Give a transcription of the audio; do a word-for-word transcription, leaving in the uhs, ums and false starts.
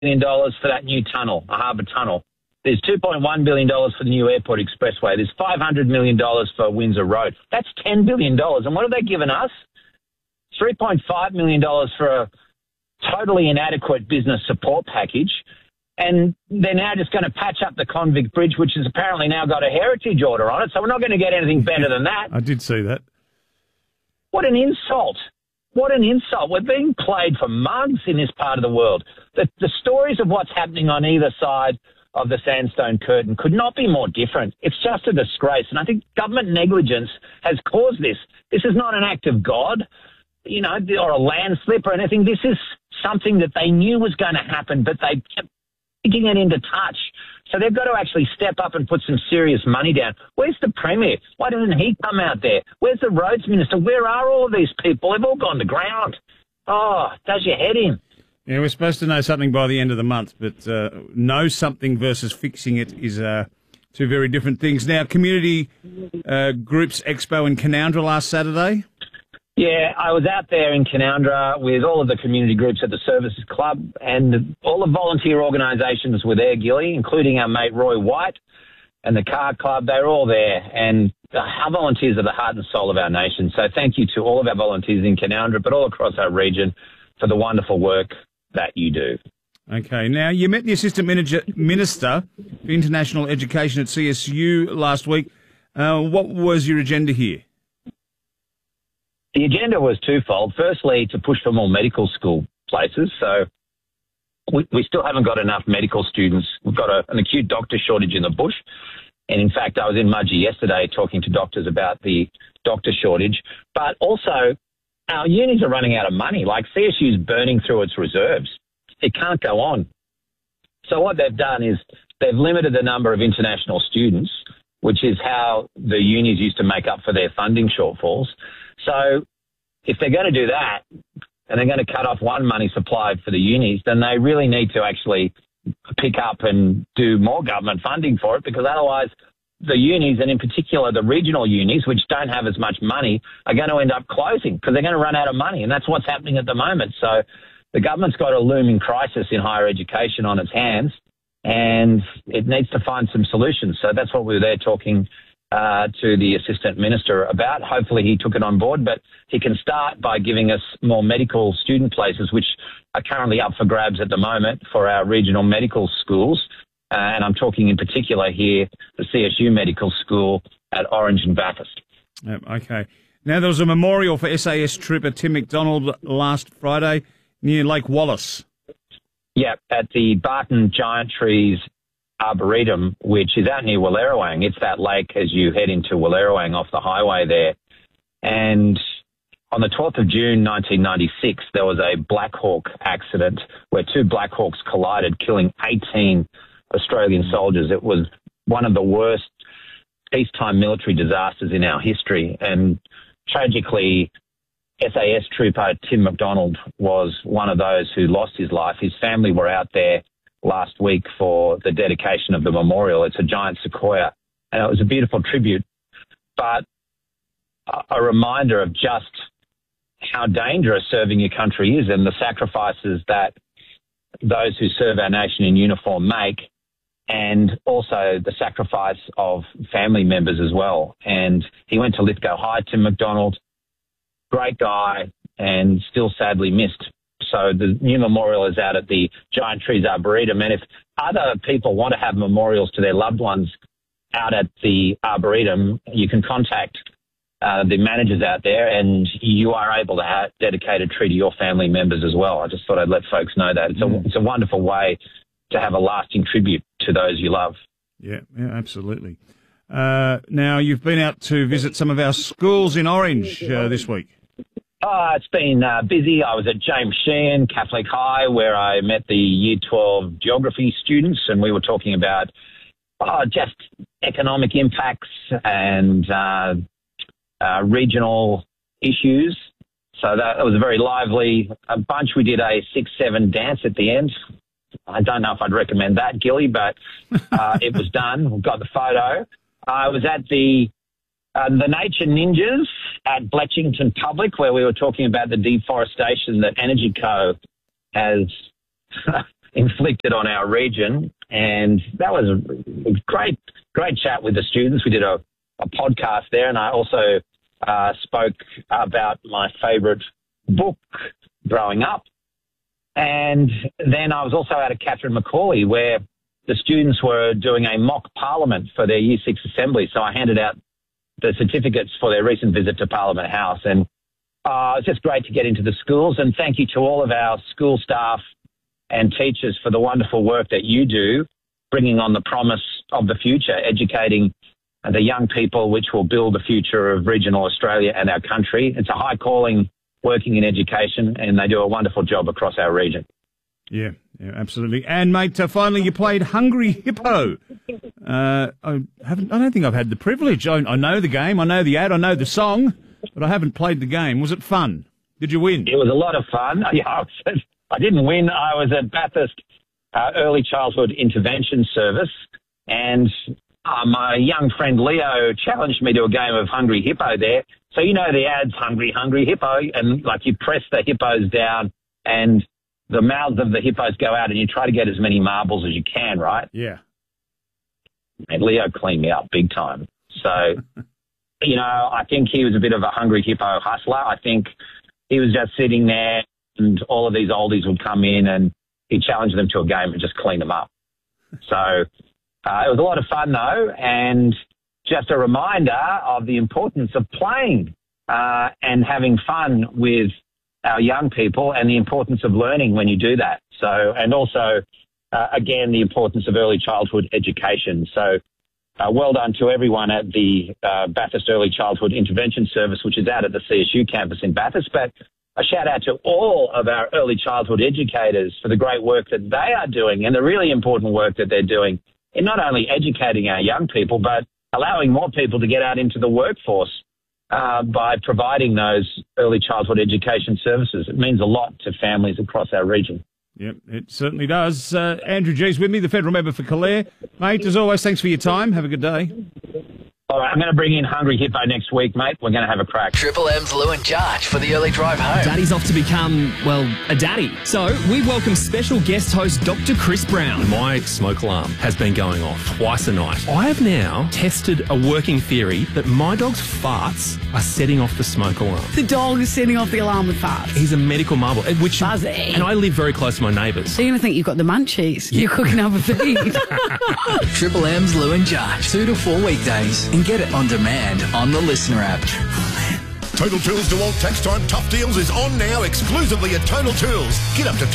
billion dollars for that new tunnel, a harbour tunnel. There's two point one billion dollars for the new airport expressway. There's five hundred million dollars for Windsor Road. That's ten billion dollars. And what have they given us? three point five million dollars for a totally inadequate business support package. And they're now just going to patch up the Convict Bridge, which has apparently now got a heritage order on it. So we're not going to get anything better than that. I did see that. What an insult. What an insult. We're being played for mugs in this part of the world. The, the stories of what's happening on either side of the sandstone curtain could not be more different. It's just a disgrace. And I think government negligence has caused this. This is not an act of God, you know, or a landslip or anything. This is something that they knew was going to happen, but they kept taking it into touch. So they've got to actually step up and put some serious money down. Where's the Premier? Why doesn't he come out there? Where's the Roads Minister? Where are all of these people? They've all gone to ground. Oh, does your head in. Yeah, we're supposed to know something by the end of the month, but uh, know something versus fixing it is uh, two very different things. Now, Community uh, Groups Expo in Canowindra last Saturday. Yeah, I was out there in Canowindra with all of the community groups at the Services Club, and all the volunteer organisations were there, Gilly, including our mate Roy White and the Car Club. They were all there, and our volunteers are the heart and soul of our nation. So thank you to all of our volunteers in Canowindra, but all across our region, for the wonderful work that you do. Okay, now you met the Assistant Manager, Minister for International Education at C S U last week. Uh, what was your agenda here? The agenda was twofold. Firstly, to push for more medical school places. So we, we still haven't got enough medical students. We've got a, an acute doctor shortage in the bush. And in fact, I was in Mudgee yesterday talking to doctors about the doctor shortage. But also, our unis are running out of money. Like C S U's burning through its reserves. It can't go on. So what they've done is they've limited the number of international students, which is how the unis used to make up for their funding shortfalls. So if they're going to do that and they're going to cut off one money supply for the unis, then they really need to actually pick up and do more government funding for it, because otherwise the unis, and in particular the regional unis, which don't have as much money, are going to end up closing because they're going to run out of money. And that's what's happening at the moment. So the government's got a looming crisis in higher education on its hands, and it needs to find some solutions. So that's what we were there talking Uh, to the Assistant Minister about. Hopefully he took it on board, but he can start by giving us more medical student places, which are currently up for grabs at the moment for our regional medical schools. Uh, and I'm talking in particular here, the C S U Medical School at Orange and Bathurst. Yep, okay. Now, there was a memorial for S A S trooper Tim McDonald last Friday near Lake Wallace. Yeah, at the Barton Giant Trees Arboretum, which is out near Wallerawang. It's that lake as you head into Wallerawang off the highway there. And on the twelfth of June nineteen ninety-six, there was a Black Hawk accident where two Black Hawks collided, killing eighteen Australian soldiers. It was one of the worst peacetime military disasters in our history. And tragically, S A S trooper Tim McDonald was one of those who lost his life. His family were out there last week for the dedication of the memorial. It's a giant sequoia, and it was a beautiful tribute, but a reminder of just how dangerous serving your country is and the sacrifices that those who serve our nation in uniform make, and also the sacrifice of family members as well. And he went to Lithgow High, Tim McDonald, great guy, and still sadly missed. So the new memorial is out at the Giant Trees Arboretum. And if other people want to have memorials to their loved ones out at the Arboretum, you can contact uh, the managers out there, and you are able to have, dedicate a tree to your family members as well. I just thought I'd let folks know that. It's, yeah. a, it's a wonderful way to have a lasting tribute to those you love. Yeah, yeah, absolutely. Uh, now, you've been out to visit some of our schools in Orange uh, this week. Oh, it's been uh, busy. I was at James Sheehan Catholic High, where I met the Year twelve geography students, and we were talking about oh, just economic impacts and uh, uh, regional issues. So that, that was a very lively uh, bunch. We did a six seven dance at the end. I don't know if I'd recommend that, Gilly, but uh, it was done. We've got the photo. I was at the Uh, the Nature Ninjas at Bletchington Public, where we were talking about the deforestation that Energy Co has inflicted on our region. And that was a great, great chat with the students. We did a, a podcast there, and I also uh, spoke about my favourite book growing up. And then I was also out at Catherine Macaulay, where the students were doing a mock parliament for their Year six Assembly. So I handed out the certificates for their recent visit to Parliament House. And uh, it's just great to get into the schools. And thank you to all of our school staff and teachers for the wonderful work that you do, bringing on the promise of the future, educating the young people, which will build the future of regional Australia and our country. It's a high calling working in education, and they do a wonderful job across our region. Yeah, yeah, absolutely. And, mate, uh, finally you played Hungry Hippo. Uh, I haven't. I don't think I've had the privilege. I, I know the game, I know the ad, I know the song, but I haven't played the game. Was it fun? Did you win? It was a lot of fun. Yeah, I, was, I didn't win. I was at Bathurst uh, Early Childhood Intervention Service, and uh, my young friend Leo challenged me to a game of Hungry Hippo there. So you know the ads, Hungry, Hungry Hippo, and like you press the hippos down and the mouths of the hippos go out and you try to get as many marbles as you can, right? Yeah. And Leo cleaned me up big time. So, you know, I think he was a bit of a Hungry Hippo hustler. I think he was just sitting there and all of these oldies would come in and he challenged them to a game and just clean them up. So uh, it was a lot of fun, though, and just a reminder of the importance of playing uh, and having fun with our young people and the importance of learning when you do that. So, and also, uh, again, the importance of early childhood education. So uh, well done to everyone at the uh, Bathurst Early Childhood Intervention Service, which is out at the C S U campus in Bathurst. But a shout out to all of our early childhood educators for the great work that they are doing and the really important work that they're doing in not only educating our young people, but allowing more people to get out into the workforce uh, by providing those early childhood education services. It means a lot to families across our region. Yep, it certainly does. Uh, Andrew G's with me, the federal member for Calare. Mate, as always, thanks for your time. Have a good day. All right, I'm going to bring in Hungry Hippo next week, mate. We're going to have a crack. Triple M's Lou and Jarch for the early drive home. Daddy's off to become, well, a daddy. So we welcome special guest host Doctor Chris Brown. My smoke alarm has been going off twice a night. I have now tested a working theory that my dog's farts are setting off the smoke alarm. The dog is setting off the alarm with farts. He's a medical marvel. Which, Buzzy. And I live very close to my neighbours. They're going to think you've got the munchies. Yeah. You're cooking up a feed. Triple M's Lou and Jarch, two to four weekdays, and get it on demand on the Listener app. Total Tools DeWalt Tax Time Tough Deals is on now exclusively at Total Tools. Get up to